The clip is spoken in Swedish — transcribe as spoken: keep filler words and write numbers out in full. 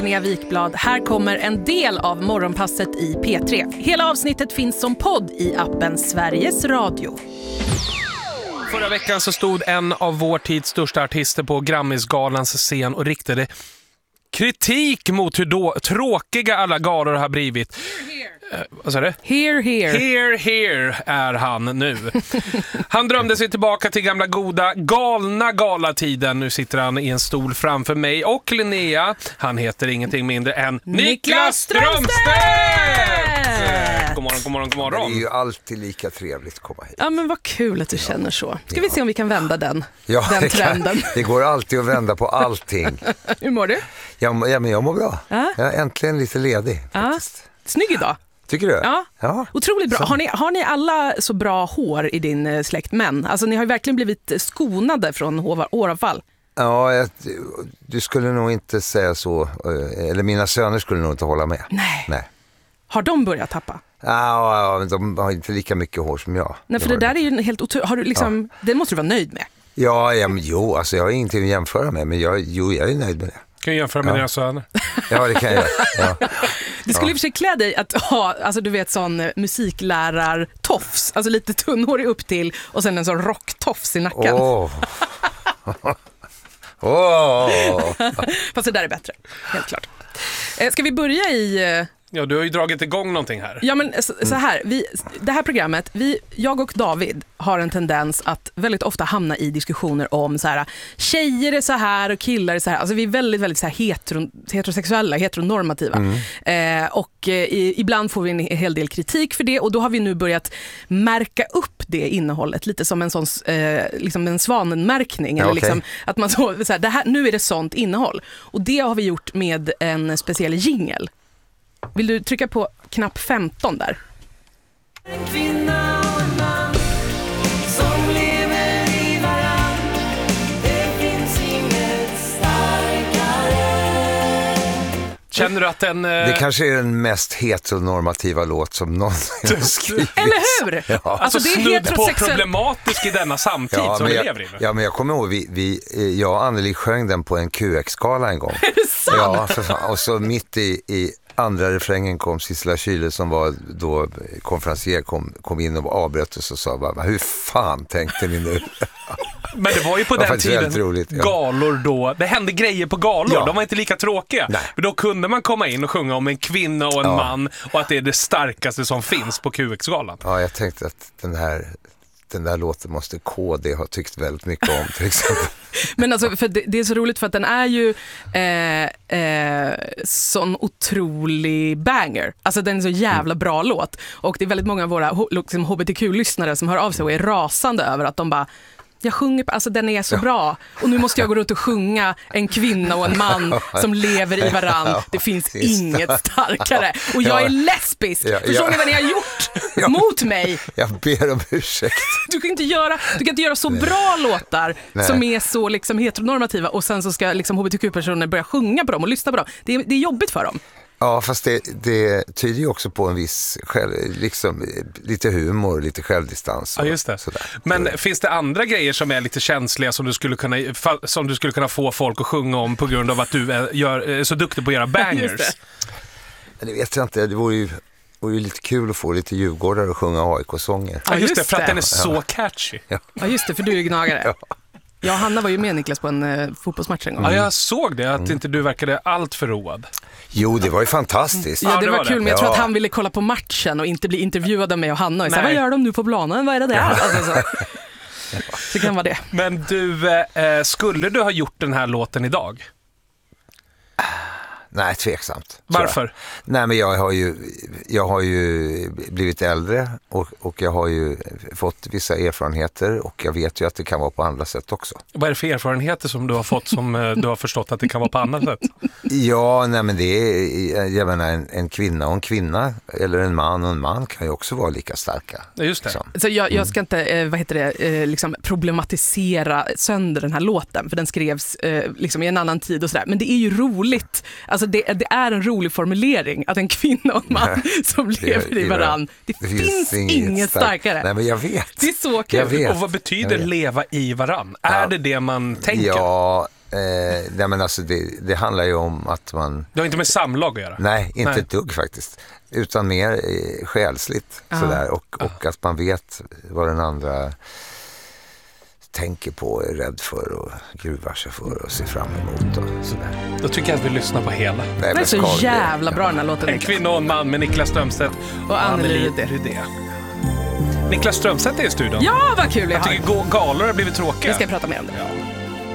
Linnea Wikblad. Här kommer en del av Morgonpasset i P tre. Hela avsnittet finns som podd i appen Sveriges Radio. Förra veckan så stod en av vår tids största artister på Grammisgalans scen och riktade kritik mot hur då tråkiga alla galor har blivit. Uh, vad sa du? Here, here. Here, here är han nu. Han drömde sig tillbaka till gamla goda galna galatiden. Nu sitter han i en stol framför mig och Linnea. Han heter ingenting mindre än Niklas Strömstedt! God morgon, god morgon, god morgon. Det är ju alltid lika trevligt att komma hit. Ja, men vad kul att du känner så. Ska vi se om vi kan vända den, ja, den det trenden. Kan, det går alltid att vända på allting. Hur mår du? Ja, ja men jag mår bra. Ja? Jag är äntligen lite ledig faktiskt. Ja. Snygg idag. Tycker du? Ja, ja. Otroligt bra. Har ni, har ni alla så bra hår i din släkt män? Alltså ni har ju verkligen blivit skonade från håravfall. Ja, jag, du skulle nog inte säga så. Eller mina söner skulle nog inte hålla med. Nej. Nej. Har de börjat tappa? Ja, ja, de har inte lika mycket hår som jag. Nej, för det, det där är ju helt otroligt. Har du liksom, ja. Det måste du vara nöjd med. Ja, ja men, jo, alltså jag har ingenting att jämföra med. Men jag, jo, jag är nöjd med det. Kan du jämföra med ja. dina söner? Ja, det kan jag. Ja. Du skulle ja. i och för sig klä dig att ha, alltså du vet, sån musiklärartofs. Alltså lite tunnhårig upp till och sen en sån rocktofs i nacken. Åh. Åh. Fast det där är bättre, helt klart. Ska vi börja i... Ja, du har ju dragit igång någonting här. Ja, men så, så här, vi, det här programmet, vi, jag och David har en tendens att väldigt ofta hamna i diskussioner om så här, tjejer är så här och killar är så här. Alltså vi är väldigt, väldigt så här hetero, heterosexuella, heteronormativa. Mm. Eh, och eh, ibland får vi en hel del kritik för det, och då har vi nu börjat märka upp det innehållet lite som en sån eh, liksom en svanenmärkning. Ja, eller okay. liksom, att man så, så här, det här, nu är det sånt innehåll. Och det har vi gjort med en speciell jingle. Vill du trycka på knapp femton där? En kvinna och en man som lever i varann. Det finns inget starkare. Känner du att den... Eh... Det kanske är den mest heteronormativa låt som någonsin har skrivits. Eller hur? Ja. Alltså, alltså det är snudd heterosexuell... på problematisk i denna samtid ja, som vi jag, lever i. Ja, men jag kommer ihåg, vi, vi, jag och Anneli sjöng den på en Q X-skala en gång. Är det sant? Ja, för fan. Och så mitt i... i andra refrängen kom Sissela Kyle som var då konferencier kom, kom in och avbröt oss och sa bara, hur fan tänkte ni nu? Men det var ju på det den tiden roligt, ja. galor då, det hände grejer på galor, ja. De var inte lika tråkiga. Nej. Men då kunde man komma in och sjunga om en kvinna och en ja. man och att det är det starkaste som finns på Q X-galan. Ja, jag tänkte att den här den där låten måste K D ha tyckt väldigt mycket om till exempel. Men alltså, för det, det är så roligt för att den är ju eh, eh, sån otrolig banger. Alltså den är så jävla bra låt. Och det är väldigt många av våra liksom, H B T Q-lyssnare som hör av sig och är rasande över att de bara, jag sjunger på, alltså den är så ja. bra. Och nu måste jag gå runt och sjunga en kvinna och en man som lever i varann. Det finns inget starkare. Och jag är lesbisk. Ja, Förstår ja. ni vad ni har gjort ja. mot mig? Jag ber om ursäkt. Du kan inte göra, du kan inte göra så Nej. bra låtar Nej. som är så liksom heteronormativa och sen så ska liksom H B T Q-personer börja sjunga på dem och lyssna på dem. Det är, det är jobbigt för dem. Ja, fast det, det tyder ju också på en viss själv, liksom, lite humor, lite självdistans. Och ja, just det. Sådär. Men det. Finns det andra grejer som är lite känsliga som du skulle kunna, som du skulle kunna få folk att sjunga om på grund av att du är, gör, är så duktig på att göra bangers? Det. Men det vet jag inte, det vore ju, vore ju lite kul att få lite djurgårdare och sjunga A I K-sånger. Ja, just det, för att den är så ja. catchy. Ja. ja, just det, för du är gnagare. Ja. Ja, Hanna var ju med Niklas på en uh, fotbollsmatch en gång. Ja, jag såg det, att mm. inte du verkade allt för road. Jo, det var ju fantastiskt. Ja, det, ja, det var, var kul, det. men jag tror ja. att han ville kolla på matchen och inte bli intervjuad av mig och Hanna. Och så, vad gör de nu på planen? Vad är det där? Alltså, så. Det kan vara det. Men du, eh, skulle du ha gjort den här låten idag? Nej, tveksamt. Varför? Nej, men jag har ju, jag har ju blivit äldre och, och jag har ju fått vissa erfarenheter och jag vet ju att det kan vara på andra sätt också. Vad är det för erfarenheter som du har fått som du har förstått att det kan vara på andra sätt? Ja, nej men det är, jag menar, en, en kvinna och en kvinna eller en man och en man kan ju också vara lika starka. Just det. Liksom. Så jag, jag ska inte, vad heter det, liksom problematisera sönder den här låten, för den skrevs liksom i en annan tid och sådär. Men det är ju roligt. Alltså det, det är en rolig formulering att en kvinna och en man som lever i varann. Det, det finns, finns inget stark. starkare. Nej, men jag vet. Det är så kul. Och vad betyder leva i varann? Är ja. det det man tänker? Ja, Eh, nej, men alltså det, det handlar ju om att man... Det har inte med samlag att göra? Nej, inte Nej. ett dugg faktiskt. Utan mer eh, själsligt. Ja. Sådär. Och, och att man vet vad den andra tänker på, är rädd för och gruvar sig för och ser fram emot och sådär. Då tycker jag att vi lyssnar på hela. Nej, Det är men så ska vi- jävla bra den här låten. En kvinna och en man med Niklas Strömstedt Och Anneli Rydé. Rydé. Niklas Strömstedt är i studion. Ja, vad kul jag Jag har. tycker galor har blivit tråkiga. Vi ska prata mer om det. Ja.